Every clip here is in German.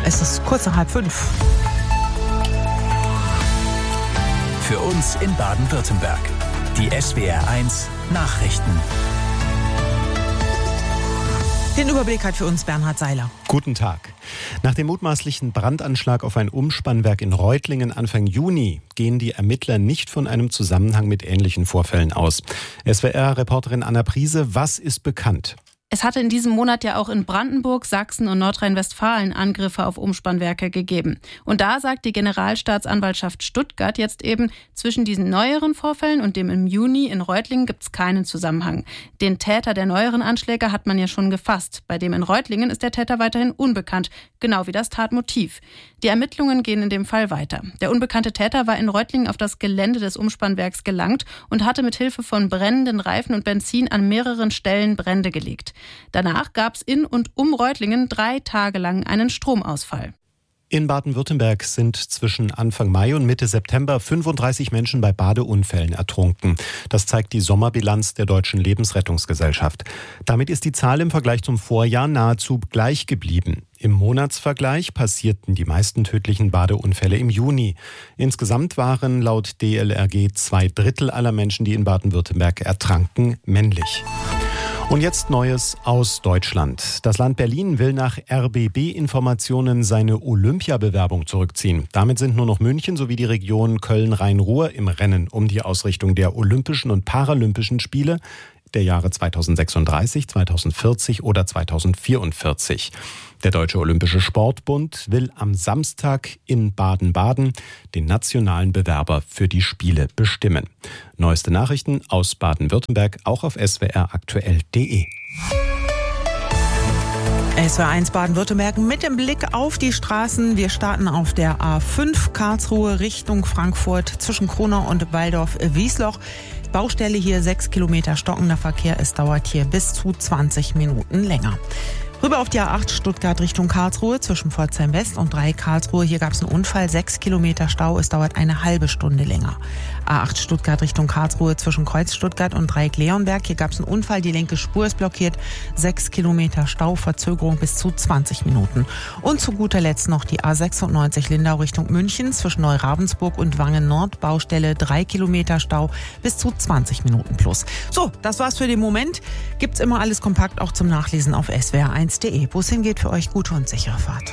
Es ist kurz nach 4:30. Für uns in Baden-Württemberg. Die SWR1 Nachrichten. Den Überblick hat für uns Bernhard Seiler. Guten Tag. Nach dem mutmaßlichen Brandanschlag auf ein Umspannwerk in Reutlingen Anfang Juni gehen die Ermittler nicht von einem Zusammenhang mit ähnlichen Vorfällen aus. SWR-Reporterin Anna Priese, was ist bekannt? Es hatte in diesem Monat ja auch in Brandenburg, Sachsen und Nordrhein-Westfalen Angriffe auf Umspannwerke gegeben. Und da sagt die Generalstaatsanwaltschaft Stuttgart jetzt eben, zwischen diesen neueren Vorfällen und dem im Juni in Reutlingen gibt es keinen Zusammenhang. Den Täter der neueren Anschläge hat man ja schon gefasst. Bei dem in Reutlingen ist der Täter weiterhin unbekannt, genau wie das Tatmotiv. Die Ermittlungen gehen in dem Fall weiter. Der unbekannte Täter war in Reutlingen auf das Gelände des Umspannwerks gelangt und hatte mit Hilfe von brennenden Reifen und Benzin an mehreren Stellen Brände gelegt. Danach gab es in und um Reutlingen 3 Tage lang einen Stromausfall. In Baden-Württemberg sind zwischen Anfang Mai und Mitte September 35 Menschen bei Badeunfällen ertrunken. Das zeigt die Sommerbilanz der Deutschen Lebensrettungsgesellschaft. Damit ist die Zahl im Vergleich zum Vorjahr nahezu gleich geblieben. Im Monatsvergleich passierten die meisten tödlichen Badeunfälle im Juni. Insgesamt waren laut DLRG 2/3 aller Menschen, die in Baden-Württemberg ertranken, männlich. Und jetzt Neues aus Deutschland. Das Land Berlin will nach RBB-Informationen seine Olympiabewerbung zurückziehen. Damit sind nur noch München sowie die Region Köln-Rhein-Ruhr im Rennen um die Ausrichtung der Olympischen und Paralympischen Spiele der Jahre 2036, 2040 oder 2044. Der Deutsche Olympische Sportbund will am Samstag in Baden-Baden den nationalen Bewerber für die Spiele bestimmen. Neueste Nachrichten aus Baden-Württemberg auch auf swraktuell.de. SWR1 Baden-Württemberg mit dem Blick auf die Straßen. Wir starten auf der A5 Karlsruhe Richtung Frankfurt zwischen Kronau und Waldorf-Wiesloch. Baustelle hier 6 Kilometer stockender Verkehr. Es dauert hier bis zu 20 Minuten länger. Rüber auf die A8 Stuttgart Richtung Karlsruhe zwischen Pforzheim West und Dreieck Karlsruhe. Hier gab es einen Unfall, 6 Kilometer Stau. Es dauert eine halbe Stunde länger. A8 Stuttgart Richtung Karlsruhe zwischen Kreuz Stuttgart und Dreieck Leonberg. Hier gab es einen Unfall, die linke Spur ist blockiert. 6 Kilometer Stau, Verzögerung bis zu 20 Minuten. Und zu guter Letzt noch die A96 Lindau Richtung München zwischen Neuravendsburg und Wangen Nord. Baustelle 3 Kilometer Stau bis zu 20 Minuten plus. So, das war's für den Moment. Gibt's immer alles kompakt auch zum Nachlesen auf swr1.de. Wo es hingeht, für euch gute und sichere Fahrt.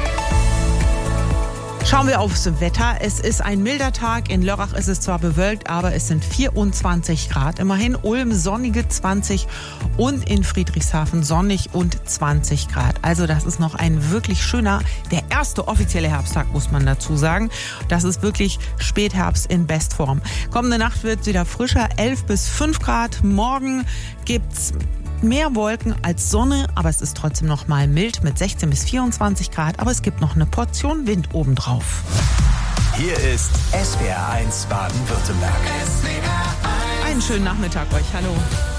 Schauen wir aufs Wetter. Es ist ein milder Tag. In Lörrach ist es zwar bewölkt, aber es sind 24 Grad. Immerhin Ulm sonnige 20 und in Friedrichshafen sonnig und 20 Grad. Also das ist noch ein wirklich schöner, der erste offizielle Herbsttag, muss man dazu sagen. Das ist wirklich Spätherbst in Bestform. Kommende Nacht wird es wieder frischer, 11 bis 5 Grad. Morgen gibt's mehr Wolken als Sonne, aber es ist trotzdem noch mal mild mit 16 bis 24 Grad. Aber es gibt noch eine Portion Wind obendrauf. Hier ist SWR1 Baden-Württemberg. Einen schönen Nachmittag euch. Hallo.